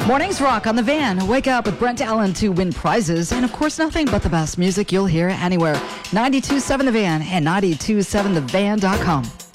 Mornings rock on the Van. Wake up with Brent Allen to win prizes. And of course, nothing but the best music you'll hear anywhere. 92.7 The Van and 92.7thevan.com.